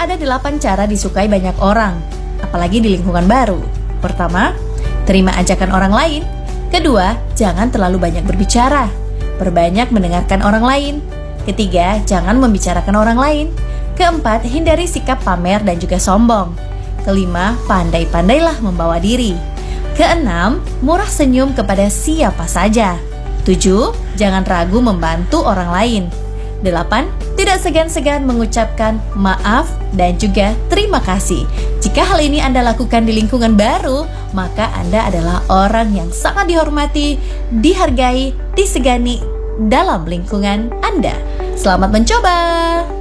Ada 8 cara disukai banyak orang, apalagi di lingkungan baru. Pertama, terima ajakan orang lain. Kedua, jangan terlalu banyak berbicara. Perbanyak mendengarkan orang lain. Ketiga, jangan membicarakan orang lain. Keempat, hindari sikap pamer dan juga sombong. Kelima, pandai-pandailah membawa diri. Keenam, murah senyum kepada siapa saja. 7, jangan ragu membantu orang lain. 8, tidak segan-segan mengucapkan maaf dan juga terima kasih. Jika hal ini Anda lakukan di lingkungan baru, maka Anda adalah orang yang sangat dihormati, dihargai, disegani dalam lingkungan Anda. Selamat mencoba!